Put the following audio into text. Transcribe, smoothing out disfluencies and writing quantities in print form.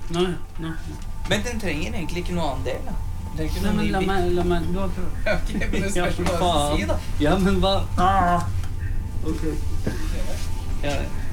Nei. Men den trenger egentlig ikke noe annen del, da. Den trenger ikke Nei, noe men ny la bit. meg, du har prøvd. Ok, men det spørs hva du faen. sier, da. Ja, men hva? Ok. Ja,